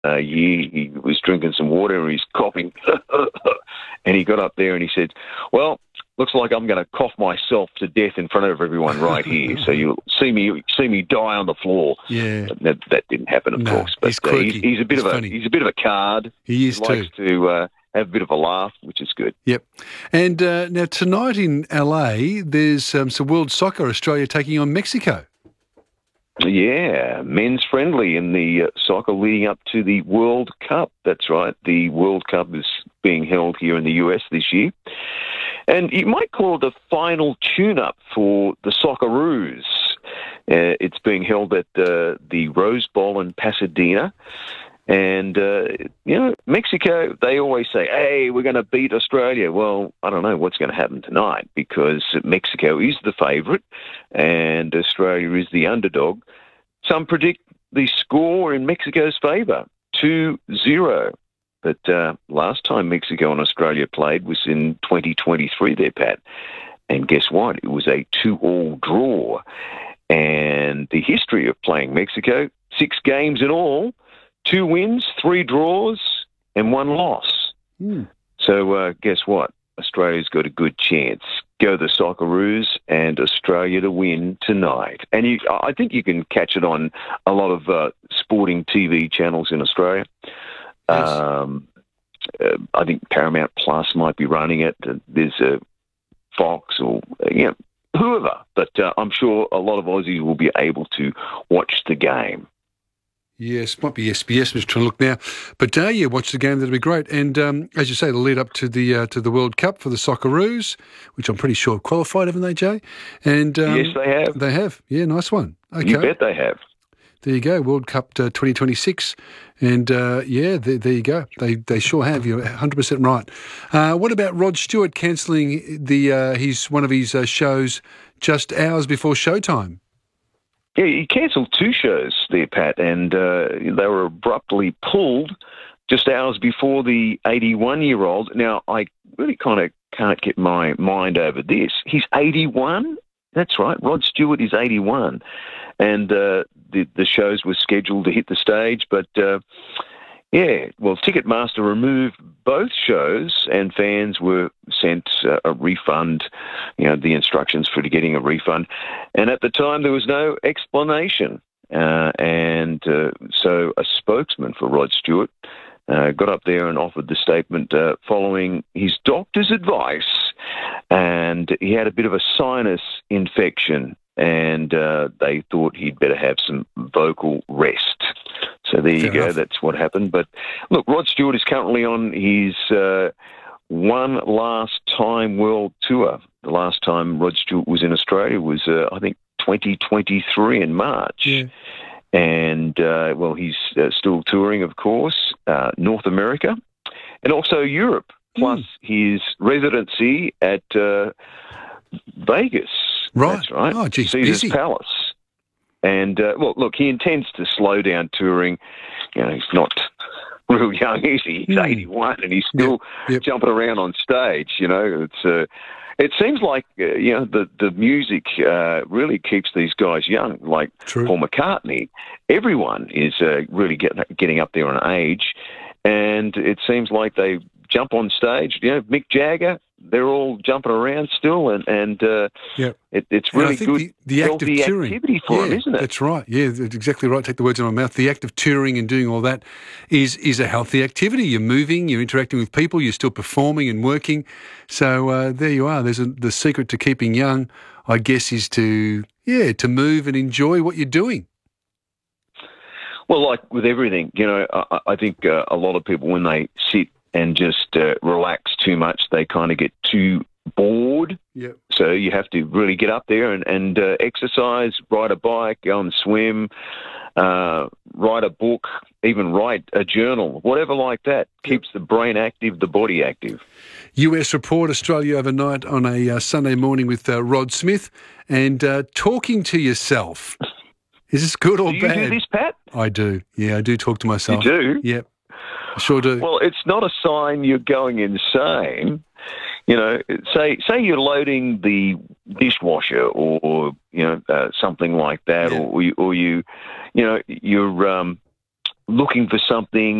year. He was drinking some water and he's coughing. And he got up there and he said, well, looks like I'm going to cough myself to death in front of everyone right here. So you'll see me die on the floor. Yeah. But that didn't happen, of course. But he's a bit of a card. He is likes to have a bit of a laugh, which is good. Yep. And now tonight in LA, there's some World Soccer, Australia taking on Mexico. Yeah, men's friendly in the soccer leading up to the World Cup. That's right. The World Cup is being held here in the US this year. And you might call it the final tune-up for the Socceroos. It's being held at the Rose Bowl in Pasadena. And, Mexico, they always say, hey, we're going to beat Australia. Well, I don't know what's going to happen tonight because Mexico is the favourite and Australia is the underdog. Some predict the score in Mexico's favour, 2-0. But last time Mexico and Australia played was in 2023 there, Pat. And guess what? It was a 2-2 draw. And the history of playing Mexico, 6 games in all, 2 wins, 3 draws, and 1 loss. So guess what? Australia's got a good chance. Go the Socceroos and Australia to win tonight. And I think you can catch it on a lot of sporting TV channels in Australia. Yes. I think Paramount Plus might be running it. There's a Fox or whoever. But I'm sure a lot of Aussies will be able to watch the game. Yes, might be SBS. I'm just trying to look now. But, watch the game. That'll be great. And, as you say, the lead up to the World Cup for the Socceroos, which I'm pretty sure have qualified, haven't they, Jay? And yes, they have. They have. Yeah, nice one. Okay. You bet they have. There you go, World Cup 2026. And, there you go. They sure have. You're 100% right. What about Rod Stewart cancelling one of his shows just hours before showtime? Yeah, he cancelled 2 shows there, Pat, and they were abruptly pulled just hours before the 81-year-old. Now, I really kind of can't get my mind over this. He's 81? That's right, Rod Stewart is 81. And the shows were scheduled to hit the stage, but... Ticketmaster removed both shows and fans were sent a refund, the instructions for getting a refund. And at the time, there was no explanation. So a spokesman for Rod Stewart got up there and offered the statement following his doctor's advice. And he had a bit of a sinus infection and they thought he'd better have some vocal rest. So there you go. That's what happened. But look, Rod Stewart is currently on his one last time world tour. The last time Rod Stewart was in Australia was, I think, 2023 in March. Yeah. And, he's still touring, of course, North America and also Europe, plus his residency at Vegas. Right. That's right. Oh, geez, Caesar's busy. Palace. And, he intends to slow down touring. He's not real young, is he? He's 81 and he's still jumping around on stage, It seems like, the music really keeps these guys young, like True. Paul McCartney. Everyone is really getting up there on age, and it seems like they jump on stage. Mick Jagger, they're all jumping around still, and it's really good, the act of touring. Activity for them, isn't it? That's right. Yeah, that's exactly right. Take the words out of my mouth. The act of touring and doing all that is a healthy activity. You're moving, you're interacting with people, you're still performing and working. So there you are. The secret to keeping young, I guess, is to move and enjoy what you're doing. Well, like with everything, I think a lot of people, when they sit and just relax too much, they kind of get too bored. Yep. So you have to really get up there and exercise, ride a bike, go and swim, write a book, even write a journal, whatever like that. Keeps the brain active, the body active. US Report, Australia Overnight on a Sunday morning with Rod Smith and talking to yourself. Is this good or bad? Do you do this, Pat? I do. Yeah, I do talk to myself. You do? Yep. I sure do. Well, it's not a sign you're going insane. Say you're loading the dishwasher or something like that, or you're looking for something